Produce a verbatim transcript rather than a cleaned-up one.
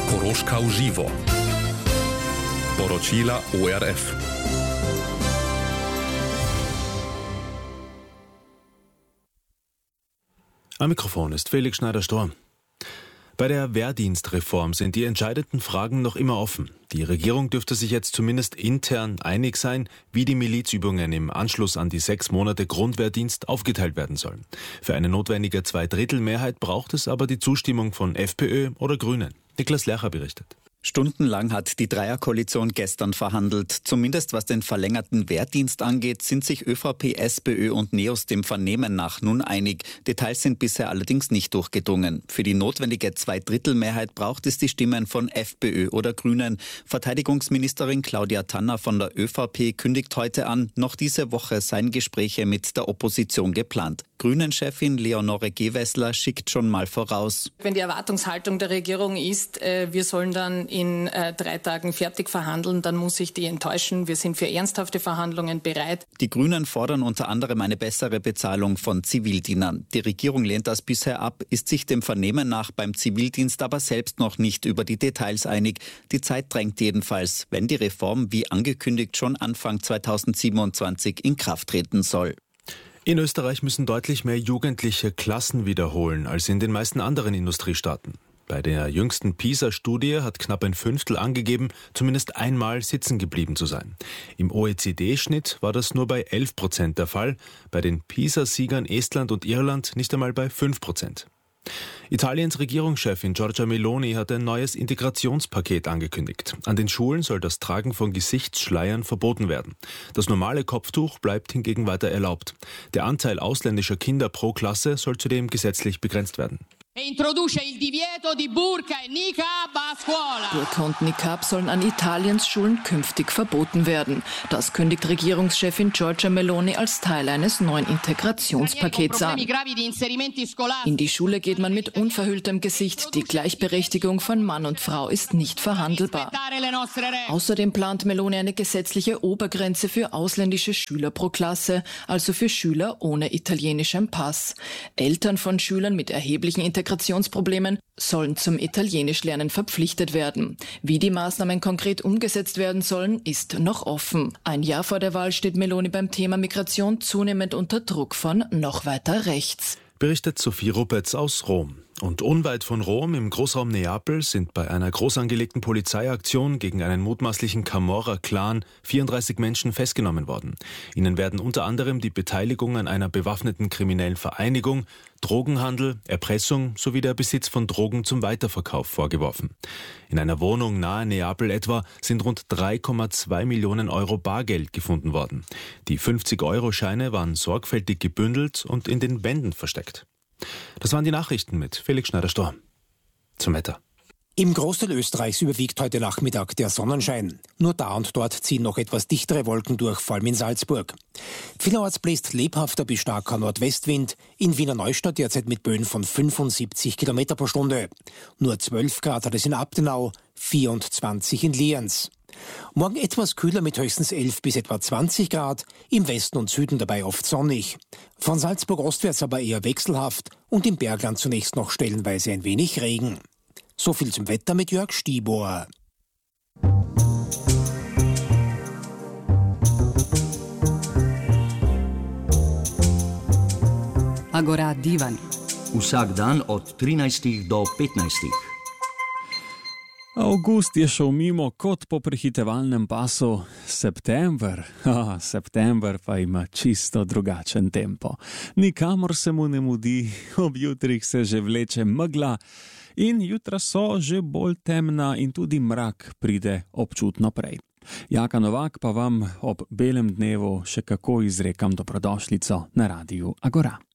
Koroška v živo. Poročila O R F. Am Mikrofon ist Felix Schneider-Storm. Bei der Wehrdienstreform sind die entscheidenden Fragen noch immer offen. Die Regierung dürfte sich jetzt zumindest intern einig sein, wie die Milizübungen im Anschluss an die sechs Monate Grundwehrdienst aufgeteilt werden sollen. Für eine notwendige Zweidrittelmehrheit braucht es aber die Zustimmung von FPÖ oder Grünen. Niklas Lercher berichtet. Stundenlang hat die Dreierkoalition gestern verhandelt. Zumindest was den verlängerten Wehrdienst angeht, sind sich ÖVP, SPÖ und NEOS dem Vernehmen nach nun einig. Details sind bisher allerdings nicht durchgedrungen. Für die notwendige Zweidrittelmehrheit braucht es die Stimmen von FPÖ oder Grünen. Verteidigungsministerin Claudia Tanner von der ÖVP kündigt heute an, noch diese Woche seien Gespräche mit der Opposition geplant. Grünen-Chefin Leonore Gewessler schickt schon mal voraus. Wenn die Erwartungshaltung der Regierung ist, äh, wir sollen dann in äh, drei Tagen fertig verhandeln, dann muss ich die enttäuschen. Wir sind für ernsthafte Verhandlungen bereit. Die Grünen fordern unter anderem eine bessere Bezahlung von Zivildienern. Die Regierung lehnt das bisher ab, ist sich dem Vernehmen nach beim Zivildienst aber selbst noch nicht über die Details einig. Die Zeit drängt jedenfalls, wenn die Reform wie angekündigt schon Anfang zweitausendsiebenundzwanzig in Kraft treten soll. In Österreich müssen deutlich mehr Jugendliche Klassen wiederholen als in den meisten anderen Industriestaaten. Bei der jüngsten PISA-Studie hat knapp ein Fünftel angegeben, zumindest einmal sitzen geblieben zu sein. Im O E C D-Schnitt war das nur bei elf Prozent der Fall, bei den PISA-Siegern Estland und Irland nicht einmal bei fünf Prozent. Italiens Regierungschefin Giorgia Meloni hat ein neues Integrationspaket angekündigt. An den Schulen soll das Tragen von Gesichtsschleiern verboten werden. Das normale Kopftuch bleibt hingegen weiter erlaubt. Der Anteil ausländischer Kinder pro Klasse soll zudem gesetzlich begrenzt werden. Burka und Niqab sollen an Italiens Schulen künftig verboten werden. Das kündigt Regierungschefin Giorgia Meloni als Teil eines neuen Integrationspakets an. In die Schule geht man mit unverhülltem Gesicht. Die Gleichberechtigung von Mann und Frau ist nicht verhandelbar. Außerdem plant Meloni eine gesetzliche Obergrenze für ausländische Schüler pro Klasse, also für Schüler ohne italienischem Pass. Eltern von Schülern mit erheblichen Integrationsproblemen sollen zum Italienischlernen verpflichtet werden. Wie die Maßnahmen konkret umgesetzt werden sollen, ist noch offen. Ein Jahr vor der Wahl steht Meloni beim Thema Migration zunehmend unter Druck von noch weiter rechts. Berichtet Sophie Ruppetz aus Rom. Und unweit von Rom im Großraum Neapel sind bei einer groß angelegten Polizeiaktion gegen einen mutmaßlichen Camorra-Clan vierunddreißig Menschen festgenommen worden. Ihnen werden unter anderem die Beteiligung an einer bewaffneten kriminellen Vereinigung, Drogenhandel, Erpressung sowie der Besitz von Drogen zum Weiterverkauf vorgeworfen. In einer Wohnung nahe Neapel etwa sind rund drei Komma zwei Millionen Euro Bargeld gefunden worden. Die fünfzig-Euro-Scheine waren sorgfältig gebündelt und in den Wänden versteckt. Das waren die Nachrichten mit Felix Schneider-Storm. Zum Wetter. Im Großteil Österreichs überwiegt heute Nachmittag der Sonnenschein. Nur da und dort ziehen noch etwas dichtere Wolken durch, vor allem in Salzburg. Vielerorts bläst lebhafter bis starker Nordwestwind. In Wiener Neustadt derzeit mit Böen von fünfundsiebzig Kilometer pro Stunde. Nur zwölf Grad hat es in Abtenau, vierundzwanzig in Lienz. Morgen etwas kühler mit höchstens elf bis etwa zwanzig Grad, im Westen und Süden dabei oft sonnig. Von Salzburg ostwärts aber eher wechselhaft und im Bergland zunächst noch stellenweise ein wenig Regen. So viel zum Wetter mit Jörg Stibor. Agora Divan. Vsak dan od trinajstih do petnajstih. Avgust je šel mimo kot po prehitevalnem pasu, september, oh, september pa ima čisto drugačen tempo. Nikamor se mu ne mudi, ob jutrih se že vleče megla in jutra so že bolj temna in tudi mrak pride občutno prej. Jaka Novak pa vam ob belem dnevu še kako izrekam dobrodošlico na Radiu Agora.